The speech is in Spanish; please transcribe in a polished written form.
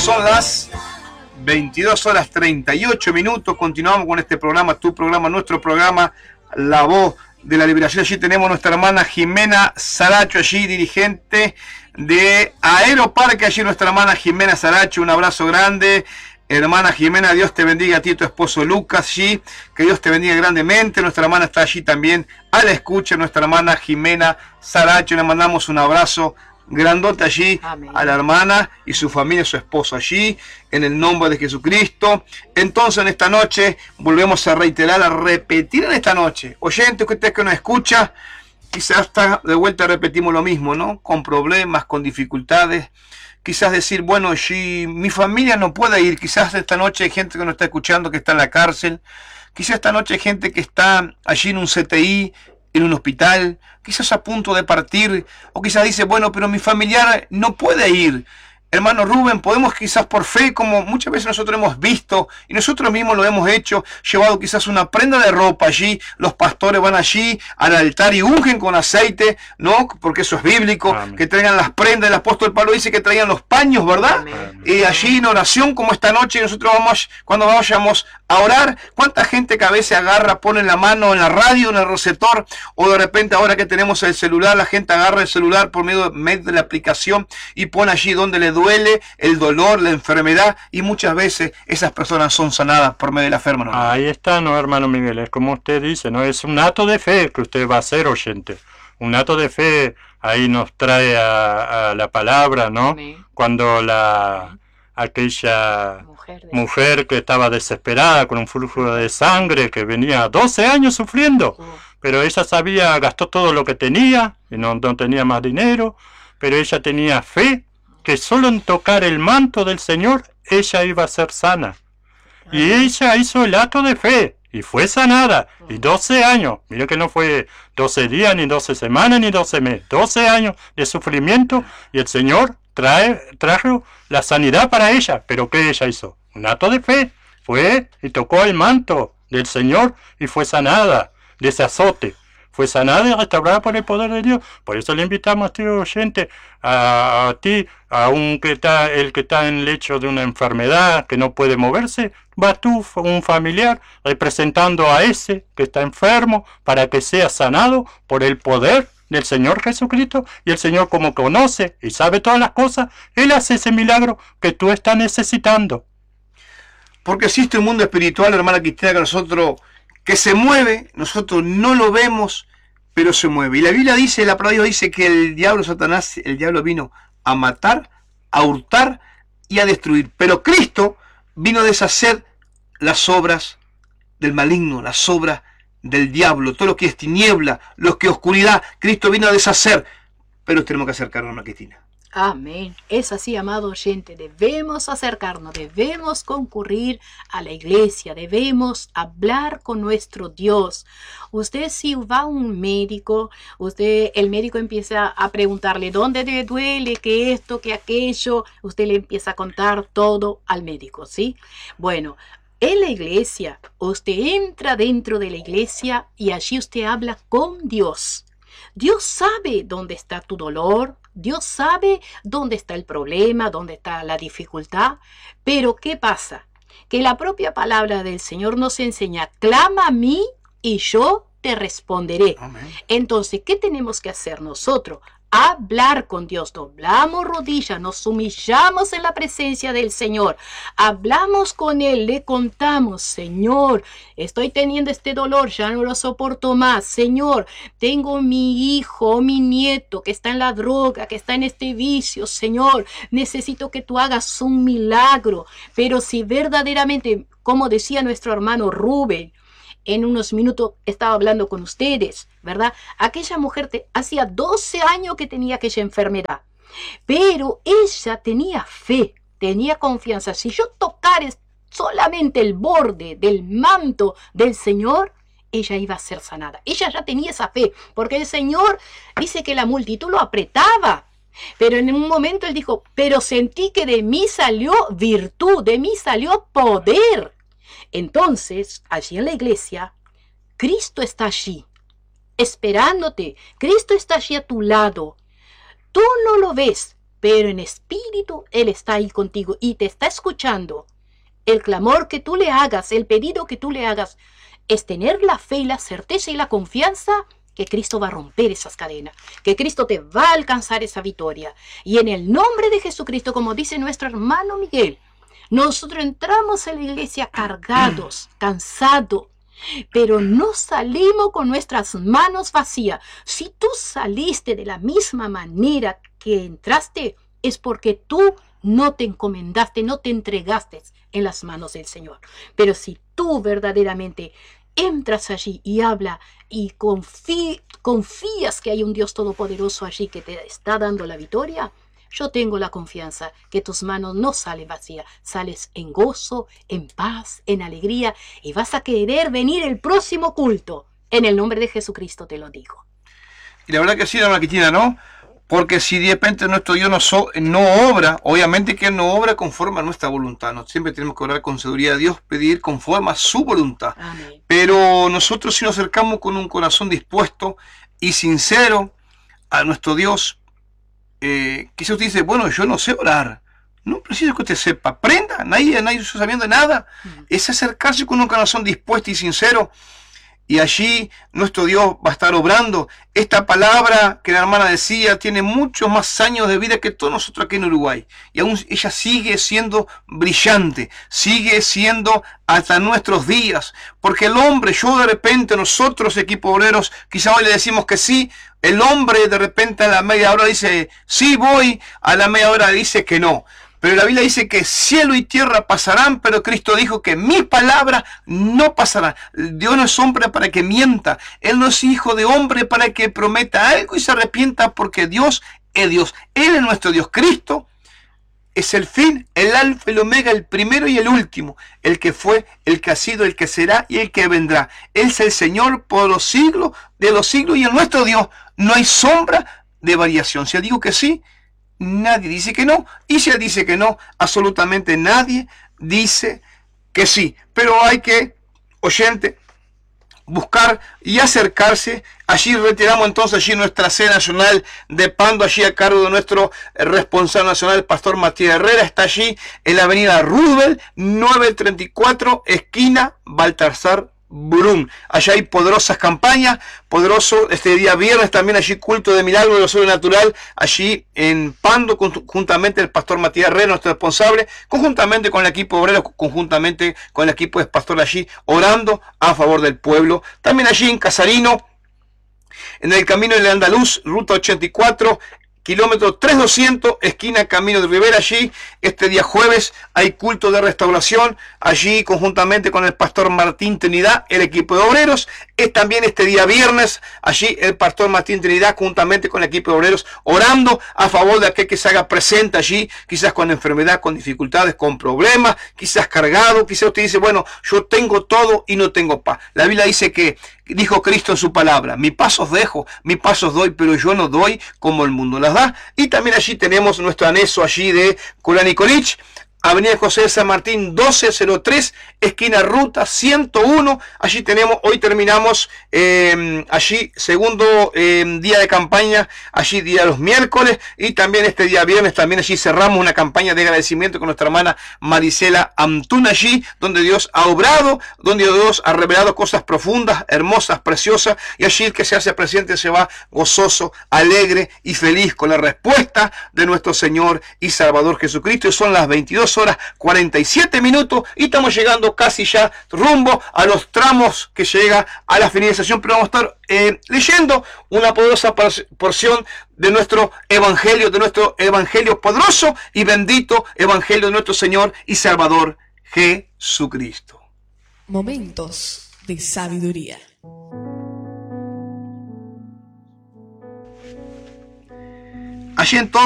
Son las 22 horas 38 minutos. Continuamos con este programa, tu programa, nuestro programa, La Voz de la Liberación. Allí tenemos a nuestra hermana Jimena Saracho, allí dirigente de Aeroparque. Allí nuestra hermana Jimena Saracho, un abrazo grande. Hermana Jimena, Dios te bendiga a ti y a tu esposo Lucas, allí, que Dios te bendiga grandemente. Nuestra hermana está allí también a la escucha, nuestra hermana Jimena Saracho. Le mandamos un abrazo grandote allí. Amén. A la hermana y su familia, su esposo allí, en el nombre de Jesucristo. Entonces en esta noche volvemos a reiterar, a repetir en esta noche, oyente, usted que nos escucha, quizás hasta de vuelta repetimos lo mismo, ¿no? Con problemas, con dificultades. Quizás decir, bueno, si mi familia no puede ir, quizás esta noche hay gente que nos está escuchando que está en la cárcel, quizás esta noche hay gente que está allí en un CTI, en un hospital, quizás a punto de partir, o quizás dice, bueno, pero mi familiar no puede ir. Hermano Rubén, podemos quizás por fe, como muchas veces nosotros hemos visto, y nosotros mismos lo hemos hecho, llevado quizás una prenda de ropa allí, los pastores van allí al altar y ungen con aceite, ¿no? Porque eso es bíblico. Amén. Que traigan las prendas, el apóstol Pablo dice que traigan los paños, ¿verdad? Y allí en oración, como esta noche, nosotros vamos, cuando vayamos a orar, ¿cuánta gente que a veces agarra, pone la mano en la radio, en el receptor, o de repente ahora que tenemos el celular, la gente agarra el celular por medio de la aplicación y pone allí donde le duele, el dolor, la enfermedad, y muchas veces esas personas son sanadas por medio de la fe, hermano. Ahí está, ¿no, hermano Miguel? Es como usted dice, ¿no? Es un acto de fe que usted va a hacer, oyente. Un acto de fe, ahí nos trae a la palabra, ¿no? Amén. Cuando aquella mujer que estaba desesperada con un flujo de sangre, que venía 12 años sufriendo, pero ella sabía, gastó todo lo que tenía, y no tenía más dinero, pero ella tenía fe, que solo en tocar el manto del Señor, ella iba a ser sana. Y ella hizo el acto de fe, y fue sanada, y 12 años, mire que no fue 12 días, ni 12 semanas, ni 12 meses, 12 años de sufrimiento, y el Señor trajo la sanidad para ella. Pero ¿qué ella hizo? Un acto de fe, fue y tocó el manto del Señor, y fue sanada de ese azote. Fue sanada y restaurada por el poder de Dios. Por eso le invitamos a ti, oyente, a ti, aunque el que está en el lecho de una enfermedad, que no puede moverse, va tú, un familiar, representando a ese que está enfermo, para que sea sanado por el poder del Señor Jesucristo. Y el Señor, como conoce y sabe todas las cosas, Él hace ese milagro que tú estás necesitando. Porque existe un mundo espiritual, hermana Cristina, que se mueve, nosotros no lo vemos, pero se mueve. Y la Biblia dice, la palabra de Dios dice que el diablo, Satanás, el diablo vino a matar, a hurtar y a destruir. Pero Cristo vino a deshacer las obras del maligno, las obras del diablo, todo lo que es tiniebla, lo que es oscuridad. Cristo vino a deshacer, pero tenemos que acercarnos a Cristina. Amén. Es así, amado oyente. Debemos acercarnos, debemos concurrir a la iglesia, debemos hablar con nuestro Dios. Usted, si va a un médico, el médico empieza a preguntarle dónde le duele, qué esto, qué aquello. Usted le empieza a contar todo al médico, ¿sí? Bueno, en la iglesia, usted entra dentro de la iglesia y allí usted habla con Dios. Dios sabe dónde está tu dolor. Dios sabe dónde está el problema, dónde está la dificultad, pero ¿qué pasa? Que la propia palabra del Señor nos enseña, clama a mí y yo te responderé. Amén. Entonces, ¿qué tenemos que hacer nosotros? Hablar con Dios, doblamos rodillas, nos humillamos en la presencia del Señor, hablamos con Él, le contamos, Señor, estoy teniendo este dolor, ya no lo soporto más, Señor, tengo mi hijo, mi nieto que está en la droga, que está en este vicio, Señor, necesito que tú hagas un milagro. Pero si verdaderamente, como decía nuestro hermano Rubén, en unos minutos estaba hablando con ustedes, ¿verdad? Aquella mujer hacía 12 años que tenía aquella enfermedad, pero ella tenía fe, tenía confianza. Si yo tocara solamente el borde del manto del Señor, ella iba a ser sanada. Ella ya tenía esa fe, porque el Señor dice que la multitud lo apretaba. Pero en un momento él dijo, pero sentí que de mí salió virtud, de mí salió poder. Entonces, allí en la iglesia, Cristo está allí, esperándote. Cristo está allí a tu lado. Tú no lo ves, pero en espíritu Él está ahí contigo y te está escuchando. El clamor que tú le hagas, el pedido que tú le hagas, es tener la fe y la certeza y la confianza que Cristo va a romper esas cadenas, que Cristo te va a alcanzar esa victoria. Y en el nombre de Jesucristo, como dice nuestro hermano Miguel, nosotros entramos en la iglesia cargados, cansados, pero no salimos con nuestras manos vacías. Si tú saliste de la misma manera que entraste, es porque tú no te encomendaste, no te entregaste en las manos del Señor. Pero si tú verdaderamente entras allí y habla y confías que hay un Dios todopoderoso allí que te está dando la victoria, yo tengo la confianza que tus manos no salen vacías, sales en gozo, en paz, en alegría, y vas a querer venir el próximo culto. En el nombre de Jesucristo te lo digo. Y la verdad que sí, hermana Cristina, ¿no? Porque si de repente nuestro Dios no obra, obviamente que Él no obra conforme a nuestra voluntad. ¿No? Siempre tenemos que orar con seguridad a Dios, pedir conforme a su voluntad. Amén. Pero nosotros si nos acercamos con un corazón dispuesto y sincero a nuestro Dios, quizás usted dice, bueno, yo no sé orar. No preciso que usted sepa, aprenda, nadie está sabiendo de nada. Es acercarse con un corazón dispuesto y sincero. Y allí nuestro Dios va a estar obrando. Esta palabra que la hermana decía tiene muchos más años de vida que todos nosotros aquí en Uruguay. Y aún ella sigue siendo brillante, sigue siendo hasta nuestros días. Porque el hombre, yo de repente, nosotros equipo obreros, quizá hoy le decimos que sí. El hombre de repente a la media hora dice, sí voy, a la media hora dice que no. Pero la Biblia dice que cielo y tierra pasarán, pero Cristo dijo que mis palabras no pasarán. Dios no es hombre para que mienta. Él no es hijo de hombre para que prometa algo y se arrepienta, porque Dios es Dios. Él es nuestro Dios. Cristo es el fin, el alfa y el omega, el primero y el último. El que fue, el que ha sido, el que será y el que vendrá. Él es el Señor por los siglos de los siglos y en nuestro Dios no hay sombra de variación. Si Él dijo que sí, nadie dice que no, y si Él dice que no, absolutamente nadie dice que sí. Pero hay que, oyente, buscar y acercarse. Allí retiramos entonces allí nuestra sede nacional de Pando, allí a cargo de nuestro responsable nacional, el pastor Matías Herrera. Está allí en la avenida Roosevelt, 934, esquina Baltasar Brum. Allá hay poderosas campañas, poderoso este día viernes también allí culto de milagro de lo sobrenatural, allí en Pando, conjuntamente el pastor Matías Herrera, nuestro responsable, conjuntamente con el equipo obrero, conjuntamente con el equipo de pastor allí, orando a favor del pueblo. También allí en Casarino, en el camino de Andaluz, ruta 84, kilómetro 3200, esquina Camino de Rivera. Allí este día jueves hay culto de restauración, allí conjuntamente con el pastor Martín Trinidad, el equipo de obreros. Es también este día viernes, allí el pastor Martín Trinidad conjuntamente con el equipo de obreros, orando a favor de aquel que se haga presente allí, quizás con enfermedad, con dificultades, con problemas, quizás cargado. Quizás usted dice, bueno, yo tengo todo y no tengo paz. La Biblia dice que dijo Cristo en su palabra, mi paz os dejo, mi paz os doy, pero yo no doy como el mundo las da. Y también allí tenemos nuestro anexo allí de Curanicolic, Avenida José de San Martín 1203, esquina ruta 101. Allí tenemos, hoy terminamos allí segundo día de campaña, allí día de los miércoles, y también este día viernes también allí cerramos una campaña de agradecimiento con nuestra hermana Marisela Antún, allí donde Dios ha obrado, donde Dios ha revelado cosas profundas, hermosas, preciosas, y allí el que se hace presente se va gozoso, alegre y feliz con la respuesta de nuestro Señor y Salvador Jesucristo. Y son las 22 horas 47 minutos y estamos llegando casi ya rumbo a los tramos que llega a la finalización, pero vamos a estar leyendo una poderosa porción de nuestro evangelio poderoso y bendito evangelio de nuestro Señor y Salvador Jesucristo. Momentos de sabiduría. Allí entonces